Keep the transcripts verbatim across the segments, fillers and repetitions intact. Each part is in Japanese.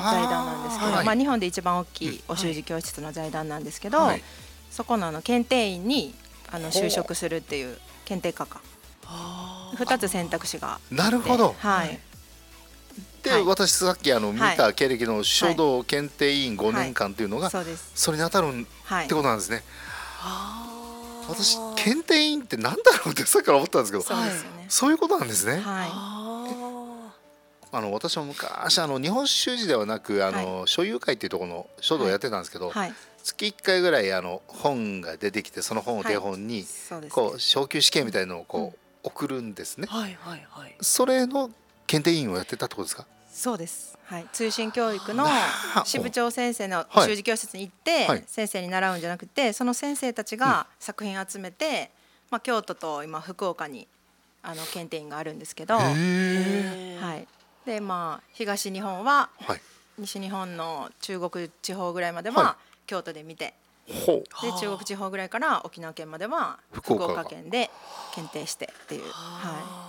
財団なんですけど、 はい、 まあ、日本で一番大きいお習字教室の財団なんですけど、はい、そこのあの検定員にあの就職するっていう検定科がふたつ選択肢があって。 なるほど、 はい、 で、はい、私さっきあの見た経歴の書道検定委員ごねんかんというのが、はい、それに当たるってことなんですね。はい、私検定委員ってなんだろうってさっきから思ったんですけど、 そうですよね、 そういうことなんですね。 はい、 あの私も昔あの日本習字ではなくあの、はい、書友会っていうところの書道をやってたんですけど、はい、月いっかいぐらいあの本が出てきてその本を手本に、はい、こう昇級試験みたいなのをこう、うん、送るんですね。はいはいはい、それの検定委員をやってたってことですか？ そうです、はい、通信教育の支部長先生の習字教室に行って先生に習うんじゃなくて、その先生たちが作品集めて、まあ、京都と今福岡にあの検定員があるんですけど、はい、でまあ東日本は、はい、西日本の中国地方ぐらいまでは、はい、京都で見て、で中国地方ぐらいから沖縄県までは福岡県で検定してっていう、はい、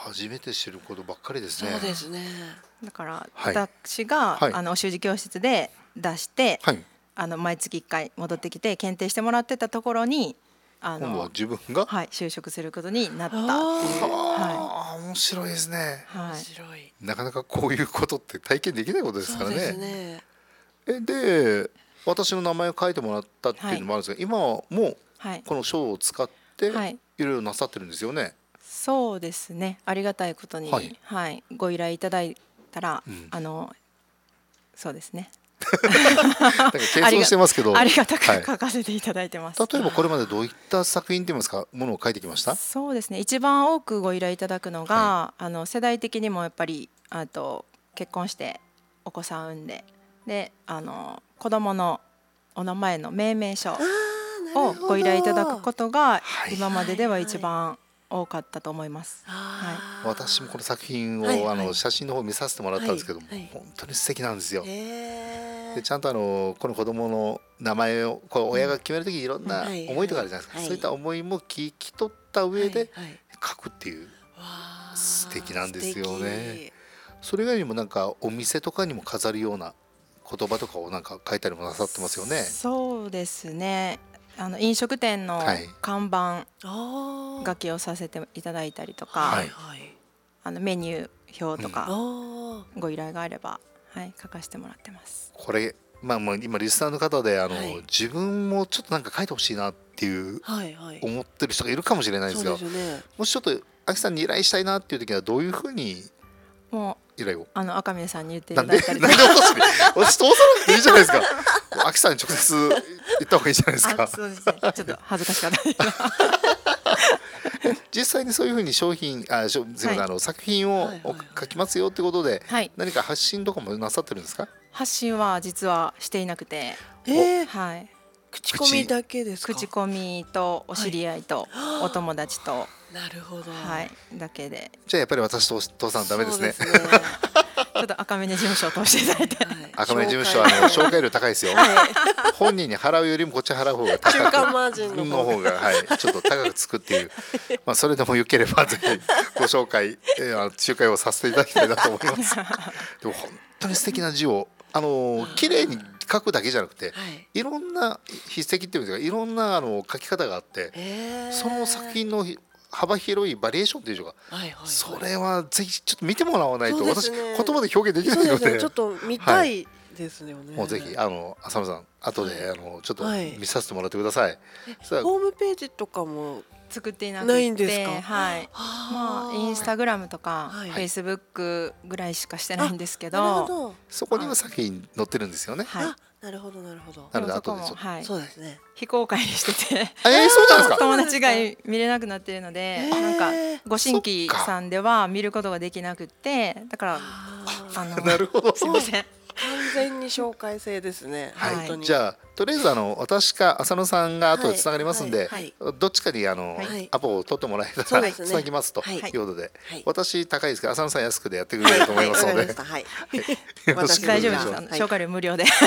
初めて知ることばっかりですね。 そうですね。 だから私が、はい、あのお習字教室で出して、はい、あの毎月いっかい戻ってきて検定してもらってたところにあの今度は自分が、 はい、就職することになったっていう。 はい、面白いですね。 はい、 面白い。 なかなかこういうことって体験できないことですからね。 そうですね。 えで私の名前を書いてもらったっていうのもあるんですが、はい、今はもうこの書を使っていろいろなさってるんですよね。はい、 そうですね、ありがたいことに、はいはい、ご依頼いただいたら、うん、あのそうですねなんか謙遜してますけどありがたく書かせていただいてます。 はい、例えばこれまでどういった作品といいますかものを書いてきました？ そうですね、一番多くご依頼いただくのが、はい、あの世代的にもやっぱりあと結婚してお子さん産んでであの子供のお名前の命名書をご依頼いただくことが今まででは一番多かったと思います。はい、 私もこの作品を、はいはい、あの写真の方見させてもらったんですけども、はいはい、本当に素敵なんですよ。でちゃんとあのこの子供の名前をこう親が決めるときにいろんな思いとかあるじゃないですか、はいはい、そういった思いも聞き取った上で書くっていう、はい、素敵なんですよね。それ以外にもなんかお店とかにも飾るような言葉とかをなんか書いたりもなさってますよね。 そうですね、あの飲食店の看板書きをさせていただいたりとか、はい、あのメニュー表とかご依頼があれば、はい、書かせてもらってます。 これ、まあ、まあ今リスナーの方であの、はい、自分もちょっとなんか書いてほしいなっていう思ってる人がいるかもしれないですが、ね、もしちょっとあきさんに依頼したいなっていう時はどういうふうにもう依頼をあの赤嶺さんに言っていただいたりとか、 なんでなんで私通さなくていいじゃないですか。あきさんに直接言った方がいいじゃないですか。 そうですね、ちょっと恥ずかしかった実際にそういうふうに商品あすみません、はい、あの作品を書きますよってことで、はい、何か発信とかもなさってるんですか？ 発信は実はしていなくて、 えーはい、 口コミだけですか？ 口コミとお知り合いとお友達と、はい、 なるほど、 はい、だけで。 じゃあやっぱり私と父さんダメですね。 そうですねちょっと赤嶺事務所を通していただいて、はい、 赤嶺事務所はあの紹介料高いですよ、はい、本人に払うよりもこっち払う方が高く中間マージンの方が、はい、ちょっと高くつくっていう、まあそれでもよければぜひご紹介、えー、仲介をさせていただきたいなと思いますでも本当に素敵な字をあの綺麗に書くだけじゃなくて、はい、いろんな筆跡っていうんですか、いろんなあの書き方があって、えー、その作品の幅広いバリエーションというのが、はいはいはい、それはぜひちょっと見てもらわないと、ね、私言葉で表現できないの で, で、 ね、ちょっと見たいですよね、 はい、もうぜひあの浅野さん後で、はい、あのちょっと見させてもらってください、 はい、ホームページとかも作っていなくてないんですか？ はい、まあインスタグラムとか、はい、フェイスブックぐらいしかしてないんですけ ど, なるほど、 そこには作品載ってるんですよね。 はい、 なるほどなるほど。 なので後でちょっと、 はい、 そうですね、 非公開にしてて、 えー、そうなんですか？ 友達が見れなくなっているので、なんかご新規さんでは見ることができなくて、だからあのなるほど、 すいません、 完全に紹介制ですね。 はい、 本当に。 じゃあとりあえずあの私か浅野さんが後でつながりますんで、はいはい、どっちかにあの、はい、アポを取ってもらえたら、ね、つなぎますということで、はい、私高いですけど浅野さん安くでやってくれると思いますので、 はい、よろしくお願いします。大丈夫です、紹介料無料で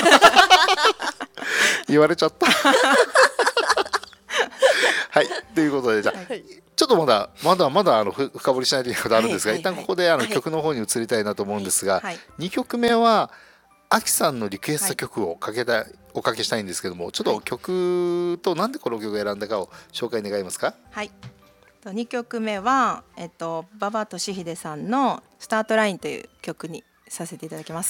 言われちゃったはい、ということでじゃあ、はい、ちょっとまだまだまだあの深掘りしないといけないことあるんですが、はいはいはい、一旦ここであの曲の方に移りたいなと思うんですが、はいはい、にきょくめはあきさんのリクエスト曲をかけた、はい、おかけしたいんですけども、ちょっと曲となんでこの曲を選んだかを紹介願いますか。 はい、にきょくめは、えっと、馬場俊秀さんのスタートラインという曲にさせていただきます。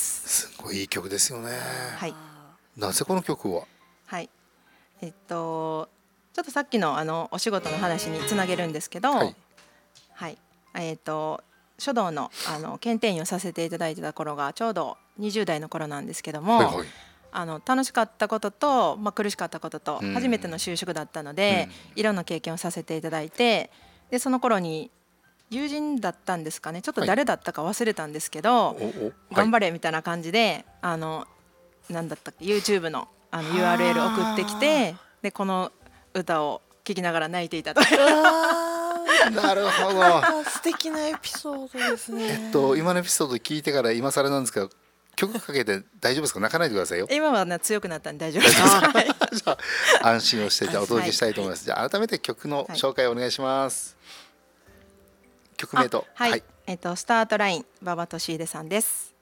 すごいいい曲ですよね。 はい、 なぜこの曲を。 はい、えっとちょっとさっきのあのお仕事の話につなげるんですけど、はい、はい、えっと書道のあの検定員をさせていただいてた頃がちょうどにじゅう代の頃なんですけども、はいはい、あの楽しかったことと、まあ、苦しかったことと、初めての就職だったので、いろんな経験をさせていただいて、でその頃に友人だったんですかね、ちょっと誰だったか忘れたんですけど、はい、頑張れみたいな感じで、あのなんだったっけ YouTube の, あの ユーアールエル 送ってきて、でこの歌を聴きながら泣いていたと。 なるほど。 素敵なエピソードですね。 えっと今のエピソード聞いてから今更なんですけど、曲かけて大丈夫ですか。泣かないでくださいよ。 今は、ね、強くなったんで大丈夫です。 じゃあ安心をしてじゃあお届けしたいと思います。はい、じゃあ改めて曲の紹介をお願いします。はい、曲名と、 はい、はい、えっとスタートライン馬場俊秀さんです。